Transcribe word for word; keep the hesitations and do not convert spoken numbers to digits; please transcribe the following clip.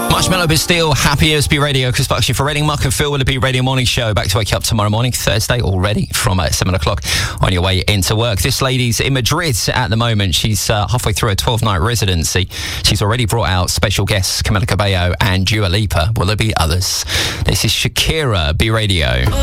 Marshmallow Bastille, happy S B Radio, Chris Buckley for Reading, Mark and Phil with the Beat Radio Morning Show. Back to wake you up tomorrow morning, Thursday already, from uh, seven o'clock on your way into work. This lady's in Madrid at the moment. She's uh, halfway through a twelve-night residency. She's already brought out special guests Camila Cabello and Dua Lipa. Will there be others? This is Shakira, B Radio.